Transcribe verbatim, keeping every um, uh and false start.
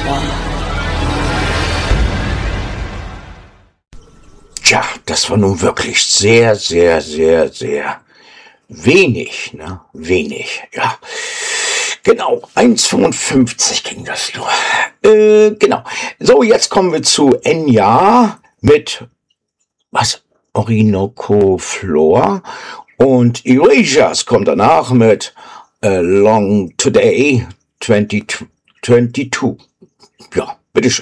Tja, das war nun wirklich sehr, sehr, sehr, sehr wenig, ne? Wenig, ja. Genau, eins fünfundfünfzig ging das nur. Äh, genau. So, jetzt kommen wir zu Enya mit, was? Orinoco Floor. Und Erasures kommt danach mit Along Today zwanzig zweiundzwanzig. Ja, bitteschön.